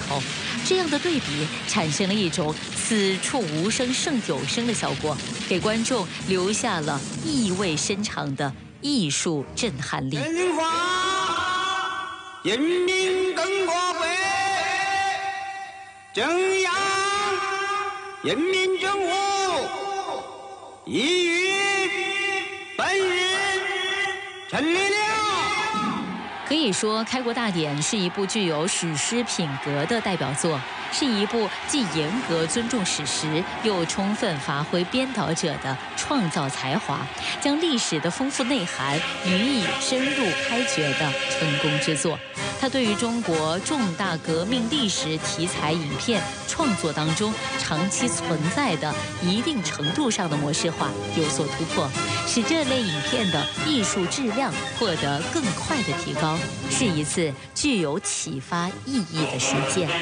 口。这样的对比产生了一种此处无声胜有声的效果，给观众留下了意味深长的艺术震撼力。 中华人民共和国中央人民政府已于本日成立了。 可以说，《开国大典》是一部具有史诗品格的代表作，是一部既严格尊重史实，又充分发挥编导者的创造才华，将历史的丰富内涵予以深入开掘的成功之作。它对于中国重大革命历史题材影片创作当中长期存在的一定程度上的模式化有所突破，使这类影片的艺术质量获得更快的提高，是一次具有启发意义的实践。